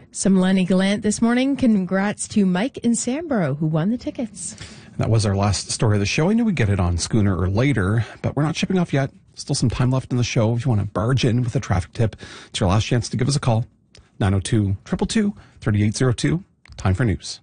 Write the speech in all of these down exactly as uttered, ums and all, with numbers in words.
Some Lenny Gallant this morning. Congrats to Mike in Samborough, who won the tickets. That was our last story of the show. I knew we'd get it on Schooner or later, but we're not shipping off yet. Still some time left in the show. If you want to barge in with a traffic tip, it's your last chance to give us a call. nine oh two, two two two, three eight zero two. Time for news.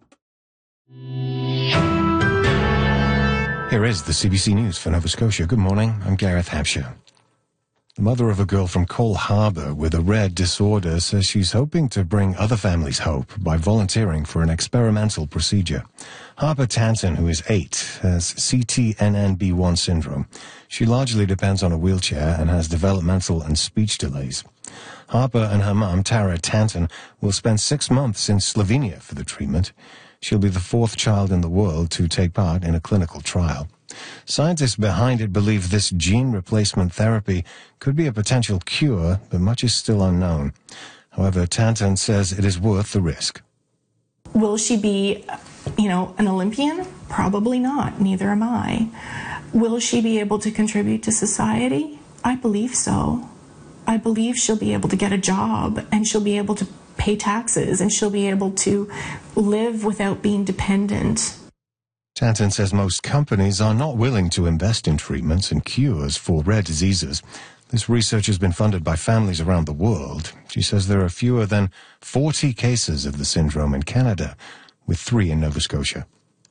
Here is the C B C News for Nova Scotia. Good morning. I'm Gareth Hampshire. The mother of a girl from Cole Harbour with a rare disorder says she's hoping to bring other families hope by volunteering for an experimental procedure. Harper Tanton, who is eight, has C T N N B one syndrome. She largely depends on a wheelchair and has developmental and speech delays. Harper and her mum, Tara Tanton, will spend six months in Slovenia for the treatment. She'll be the fourth child in the world to take part in a clinical trial. Scientists behind it believe this gene replacement therapy could be a potential cure, but much is still unknown. However, Tanton says it is worth the risk. Will she be, you know, an Olympian? Probably not. Neither am I. Will she be able to contribute to society? I believe so. I believe she'll be able to get a job and she'll be able to pay taxes and she'll be able to live without being dependent. Tanton says most companies are not willing to invest in treatments and cures for rare diseases. This research has been funded by families around the world. She says there are fewer than forty cases of the syndrome in Canada, with three in Nova Scotia.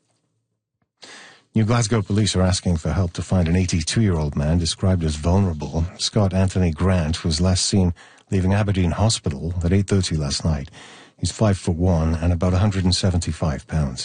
New Glasgow police are asking for help to find an eighty-two-year-old man described as vulnerable. Scott Anthony Grant was last seen leaving Aberdeen Hospital at eight thirty last night. He's five foot one and about one hundred seventy-five pounds.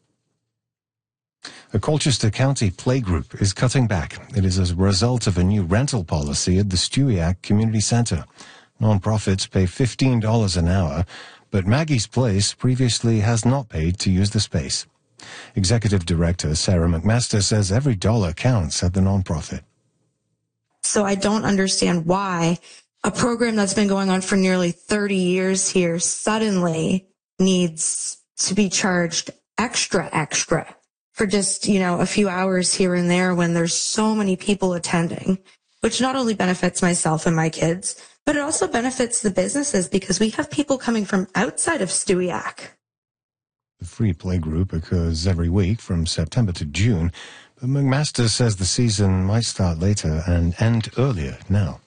A Colchester County playgroup is cutting back. It is as a result of a new rental policy at the Stewiacke Community Centre. Non-profits pay fifteen dollars an hour, but Maggie's Place previously has not paid to use the space. Executive Director Sarah McMaster says every dollar counts at the non-profit. So I don't understand why a program that's been going on for nearly thirty years here suddenly needs to be charged extra, extra for just, you know, a few hours here and there when there's so many people attending, which not only benefits myself and my kids, but it also benefits the businesses because we have people coming from outside of Stewiacke. The free playgroup occurs every week from September to June, but McMaster says the season might start later and end earlier now.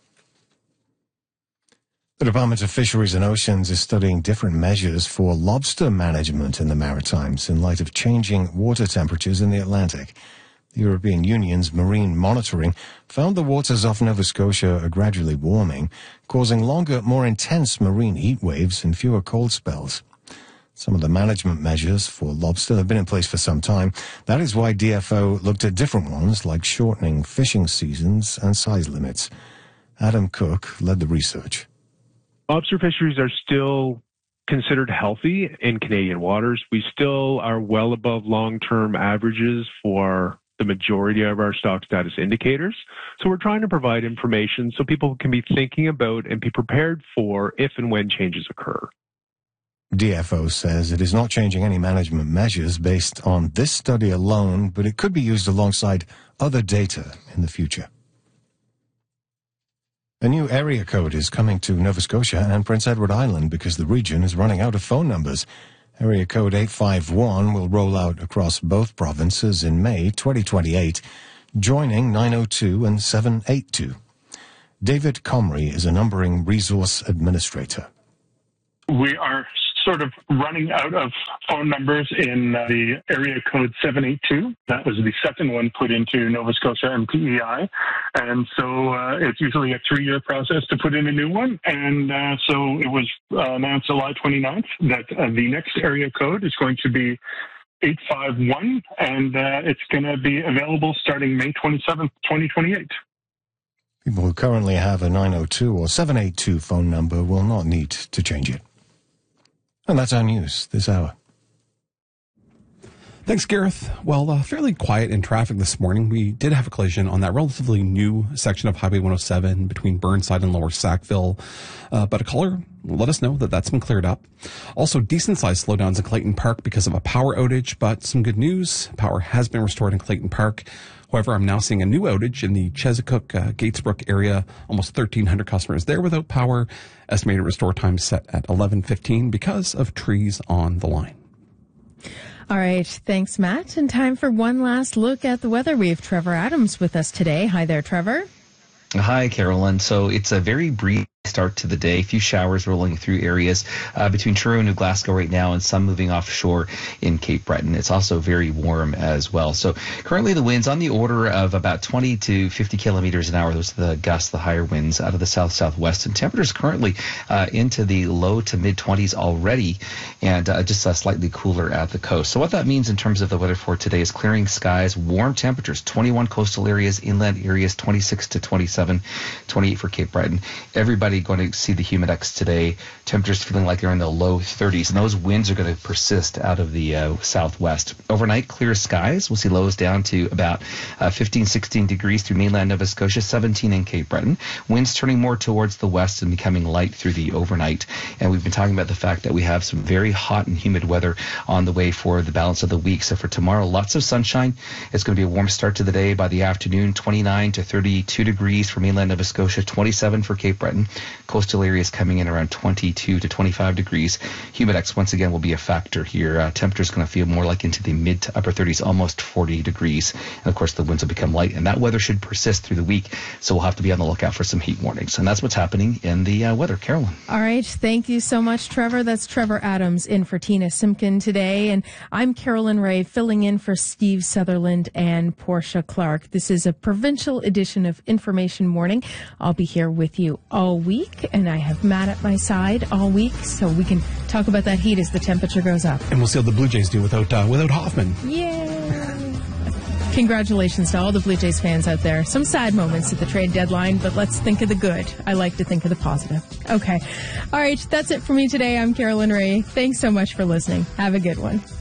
The Department of Fisheries and Oceans is studying different measures for lobster management in the Maritimes in light of changing water temperatures in the Atlantic. The European Union's marine monitoring found the waters off Nova Scotia are gradually warming, causing longer, more intense marine heat waves and fewer cold spells. Some of the management measures for lobster have been in place for some time. That is why D F O looked at different ones like shortening fishing seasons and size limits. Adam Cook led the research. Lobster fisheries are still considered healthy in Canadian waters. We still are well above long-term averages for the majority of our stock status indicators. So we're trying to provide information so people can be thinking about and be prepared for if and when changes occur. D F O says it is not changing any management measures based on this study alone, but it could be used alongside other data in the future. A new area code is coming to Nova Scotia and Prince Edward Island because the region is running out of phone numbers. Area code eight five one will roll out across both provinces in May twenty twenty-eight, joining nine oh two and seven eight two. David Comrie is a numbering resource administrator. We are sort of running out of phone numbers in uh, the area code seven eight two. That was the second one put into Nova Scotia M P E I. And so uh, it's usually a three-year process to put in a new one. And uh, so it was uh, announced July twenty-ninth that uh, the next area code is going to be eight five one, and uh, it's going to be available starting May twenty-seventh, twenty twenty-eight. People who currently have a nine oh two or seven eight two phone number will not need to change it. And that's our news this hour. Thanks, Gareth. Well, uh, fairly quiet in traffic this morning. We did have a collision on that relatively new section of Highway one oh seven between Burnside and Lower Sackville. Uh, but a caller let us know that that's been cleared up. Also, decent-sized slowdowns in Clayton Park because of a power outage, but some good news. Power has been restored in Clayton Park. However, I'm now seeing a new outage in the Chesapeake, uh, Gatesbrook area. Almost thirteen hundred customers there without power. Estimated restore time set at eleven fifteen because of trees on the line. All right. Thanks, Matt. And time for one last look at the weather. We have Trevor Adams with us today. Hi there, Trevor. Hi, Carolyn. So it's a very brief start to the day. A few showers rolling through areas uh, between Truro and New Glasgow right now, and some moving offshore in Cape Breton. It's also very warm as well. So currently the winds on the order of about twenty to fifty kilometers an hour. Those are the gusts, the higher winds out of the south-southwest. And temperatures currently uh, into the low to mid-twenties already, and uh, just uh, slightly cooler at the coast. So what that means in terms of the weather for today is clearing skies, warm temperatures, twenty-one coastal areas, inland areas, twenty-six to twenty-seven, twenty-eight for Cape Breton. Everybody going to see the Humidex today. Temperatures feeling like they're in the low thirties, and those winds are going to persist out of the uh, southwest. Overnight, clear skies. We'll see lows down to about uh, fifteen, sixteen degrees through mainland Nova Scotia, seventeen in Cape Breton. Winds turning more towards the west and becoming light through the overnight. And we've been talking about the fact that we have some very hot and humid weather on the way for the balance of the week. So for tomorrow, lots of sunshine. It's going to be a warm start to the day. By the afternoon, twenty-nine to thirty-two degrees for mainland Nova Scotia, twenty-seven for Cape Breton. Coastal areas coming in around twenty-two to twenty-five degrees. Humidex once again will be a factor here. Uh, temperatures going to feel more like into the mid to upper thirties, almost forty degrees. And of course, the winds will become light, and that weather should persist through the week. So we'll have to be on the lookout for some heat warnings. And that's what's happening in the uh, weather. Carolyn. All right. Thank you so much, Trevor. That's Trevor Adams in for Tina Simpkin today. And I'm Carolyn Ray, filling in for Steve Sutherland and Portia Clark. This is a provincial edition of Information Morning. I'll be here with you all week, and I have Matt at my side all week, so we can talk about that heat as the temperature goes up. And we'll see how the Blue Jays do without uh, without Hoffman. Yay! Congratulations to all the Blue Jays fans out there. Some sad moments at the trade deadline, but let's think of the good. I like to think of the positive. Okay. All right, that's it for me today. I'm Carolyn Ray. Thanks so much for listening. Have a good one.